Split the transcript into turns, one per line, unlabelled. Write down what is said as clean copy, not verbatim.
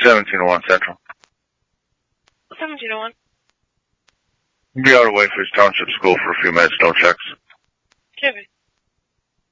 1701 Central.
1701.
Be out of Wayfords Township School for a few minutes, no checks.
Jimmy.